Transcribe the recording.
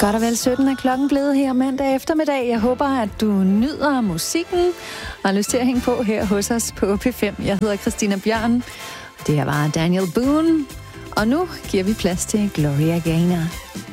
Godt og vel 17 er klokken blevet her mandag eftermiddag. Jeg håber, at du nyder musikken og har lyst til at hænge på her hos os på P5. Jeg hedder Christina Bjørn. Det her var Daniel Boone. Og nu giver vi plads til Gloria Gaynor.